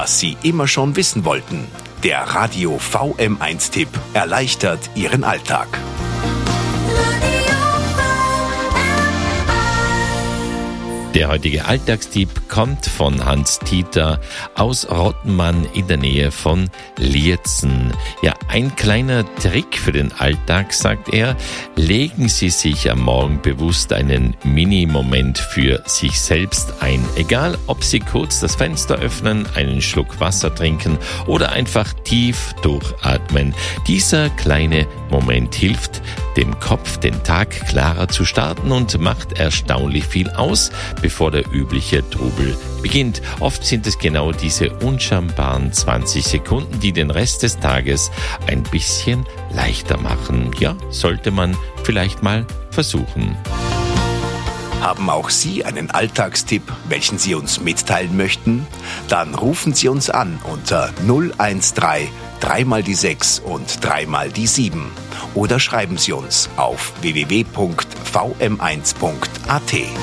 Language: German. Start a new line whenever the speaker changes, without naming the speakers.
was Sie immer schon wissen wollten. Der Radio VM1-Tipp erleichtert Ihren Alltag.
Der heutige Alltagstipp kommt von Hans Tieter aus Rottenmann in der Nähe von Lierzen. Ja, ein kleiner Trick für den Alltag, sagt er. Legen Sie sich am Morgen bewusst einen Mini-Moment für sich selbst ein. Egal, ob Sie kurz das Fenster öffnen, einen Schluck Wasser trinken oder einfach tief durchatmen. Dieser kleine Moment hilft, dem Kopf den Tag klarer zu starten und macht erstaunlich viel aus, bevor der übliche Trubel beginnt. Oft sind es genau diese unschambaren 20 Sekunden, die den Rest des Tages ein bisschen leichter machen. Ja, sollte man vielleicht mal versuchen.
Haben auch Sie einen Alltagstipp, welchen Sie uns mitteilen möchten? Dann rufen Sie uns an unter 013 3 mal die 6 und 3 mal die 7 oder schreiben Sie uns auf www.vm1.at.